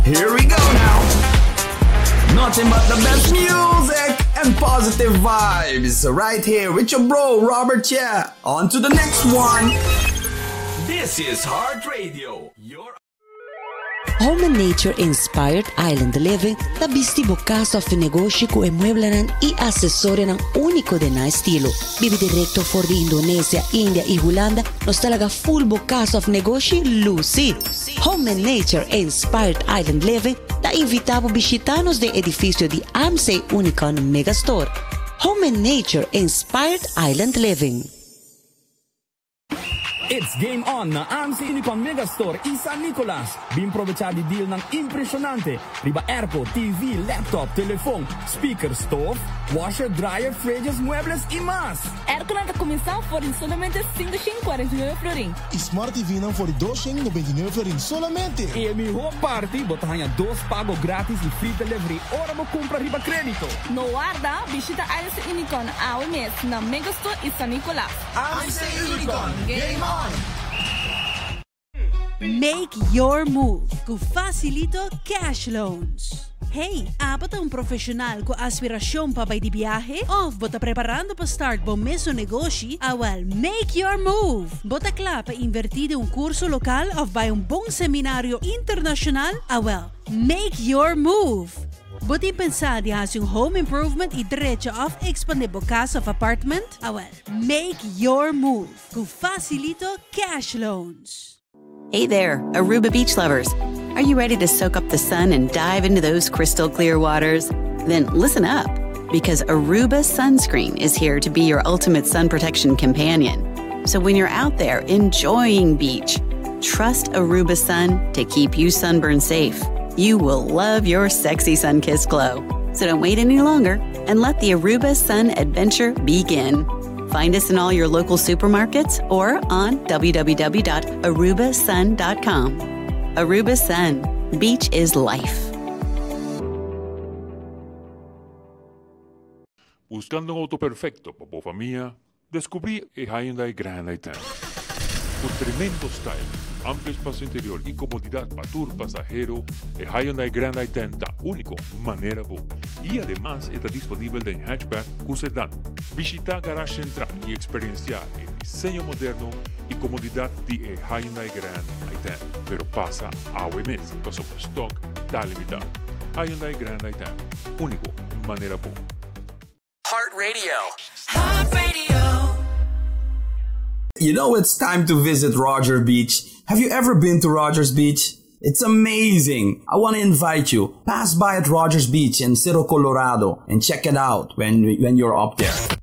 Here we go now. Nothing but the best music and positive vibes. Right here with your bro, Robert Che. On to the next one. This is Heart Radio. Home and Nature-inspired island living, labis bukas of negosyo ko emueblanan i asesorya ng uniko din na estilo. Bibi direkto for the Indonesia, India y Holanda, nos talaga full bukas of negosyo Lucy. Home and Nature-inspired island living, na invitabo bisitanos de edificio di AMSE Unicon Megastore. Home and Nature-inspired island living. It's game on na AMSE Unicon Megastore San Nicolas. Bimprovechadi deal ng impresionante. Riba airco, TV, laptop, telefon, speaker, stove, washer, dryer, fridges, muebles y más. Airco na começar por solamente 549 florin. Smart TV na por 299 florin solamente. E mi whole party botahanha 2 pago grátis e free delivery. Ora mo compra riba crédito. No guarda, visita AMSE Unicon ao mês na Megastore San Nicolas. AMSE Unicon, game on! Make your move com Facilito Cash Loans. Hey, apat ang profesional ko aspirasyon pa bay di biyahe? Of bota preparando pa start bom meso negosyo? Awal, make your move! Bota kla pa invertide un kurso lokal of bay un bong seminaryo internasyonal? Awal, make your move! Buti pensar di has yung home improvement i diretso of expande bukas of apartment? Awal, make your move com Facilito Cash Loans. Hey there, Aruba beach lovers. Are you ready to soak up the sun and dive into those crystal clear waters? Then listen up, because Aruba Sunscreen is here to be your ultimate sun protection companion. So when you're out there enjoying beach, trust Aruba Sun to keep you sunburn safe. You will love your sexy sun-kissed glow. So don't wait any longer and let the Aruba Sun adventure begin. Find us in all your local supermarkets or on www.arubasun.com. Aruba Sun. Beach is life. Buscando un auto perfecto para tu familia, descubrí el Hyundai Grand i10. Con tremendo style, amplio espacio interior y comodidad para tu pasajero, el Hyundai Grand i10 da único manera boa. Y además está disponible en hatchback con sedán. Visita Garage Central y experienciar el diseño moderno y comodidad de Hyundai Grand i10. Pero pasa a OMS, pasó por stock, está limitado. Hyundai Grand i10, único manera boa. Heart Radio. Heart Radio. You know it's time to visit Rogers Beach. Have you ever been to Rogers Beach? It's amazing. I want to invite you. Pass by at Rogers Beach in Cerro Colorado and check it out when you're up there.